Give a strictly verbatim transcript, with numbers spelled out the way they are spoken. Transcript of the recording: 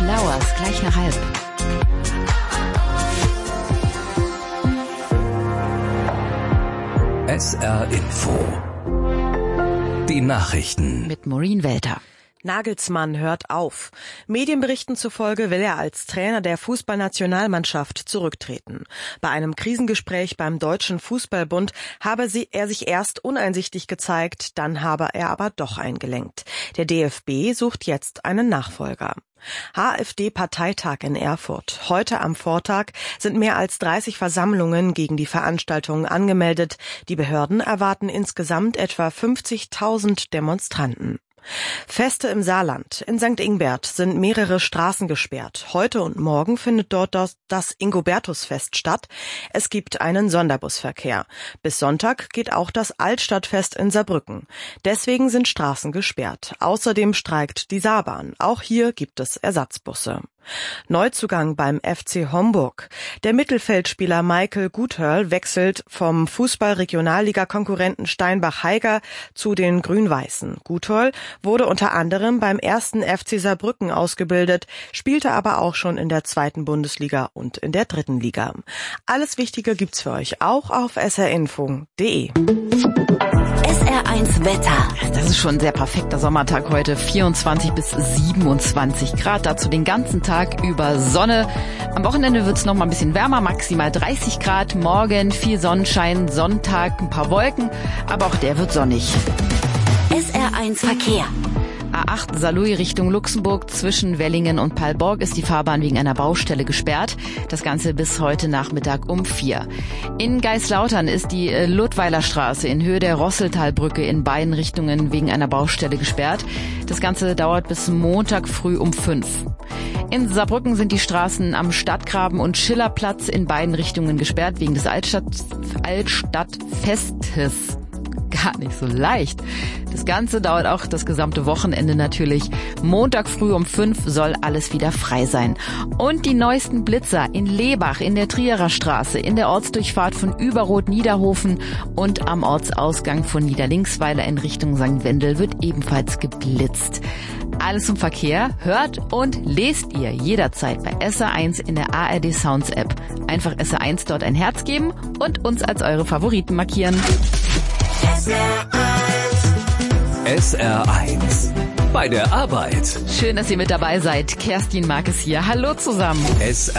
Flowers, gleich nach halb. S R Info. Die Nachrichten. Mit Maureen Welter. Nagelsmann hört auf. Medienberichten zufolge will er als Trainer der Fußballnationalmannschaft zurücktreten. Bei einem Krisengespräch beim Deutschen Fußballbund habe sie, er sich erst uneinsichtig gezeigt, dann habe er aber doch eingelenkt. Der D F B sucht jetzt einen Nachfolger. AfD-Parteitag in Erfurt. Heute am Vortag sind mehr als dreißig Versammlungen gegen die Veranstaltungen angemeldet. Die Behörden erwarten insgesamt etwa fünfzigtausend Demonstranten. Feste im Saarland. In Sankt Ingbert sind mehrere Straßen gesperrt. Heute und morgen findet dort das, das Ingobertusfest statt. Es gibt einen Sonderbusverkehr. Bis Sonntag geht auch das Altstadtfest in Saarbrücken. Deswegen sind Straßen gesperrt. Außerdem streikt die Saarbahn. Auch hier gibt es Ersatzbusse. Neuzugang beim F C Homburg. Der Mittelfeldspieler Michael Guthörl wechselt vom Fußball-Regionalliga-Konkurrenten Steinbach-Heiger zu den Grün-Weißen. Guthörl wurde unter anderem beim ersten F C Saarbrücken ausgebildet, spielte aber auch schon in der zweiten Bundesliga und in der dritten Liga. Alles Wichtige gibt's für euch auch auf s r info punkt d e. S R eins Wetter. Das ist schon ein sehr perfekter Sommertag heute. vierundzwanzig bis siebenundzwanzig Grad. Dazu den ganzen Tag über Sonne. Am Wochenende wird's noch mal ein bisschen wärmer, maximal dreißig Grad. Morgen viel Sonnenschein, Sonntag ein paar Wolken, aber auch der wird sonnig. S R eins Verkehr. A acht Saarlouis Richtung Luxemburg zwischen Wellingen und Pahlborg ist die Fahrbahn wegen einer Baustelle gesperrt. Das Ganze bis heute Nachmittag um vier. In Geislautern ist die Ludweiler Straße in Höhe der Rosseltalbrücke in beiden Richtungen wegen einer Baustelle gesperrt. Das Ganze dauert bis Montag früh um fünf. In Saarbrücken sind die Straßen am Stadtgraben und Schillerplatz in beiden Richtungen gesperrt wegen des Altstadt, Altstadtfestes. Gar nicht so leicht. Das Ganze dauert auch das gesamte Wochenende natürlich. Montag früh um fünf soll alles wieder frei sein. Und die neuesten Blitzer in Lebach, in der Trierer Straße, in der Ortsdurchfahrt von Überrot-Niederhofen und am Ortsausgang von Niederlinksweiler in Richtung Sankt Wendel wird ebenfalls geblitzt. Alles zum Verkehr hört und lest ihr jederzeit bei S R eins in der A R D Sounds App. Einfach S R eins dort ein Herz geben und uns als eure Favoriten markieren. S R eins. Bei der Arbeit. Schön, dass ihr mit dabei seid. Kerstin Markes hier. Hallo zusammen. S R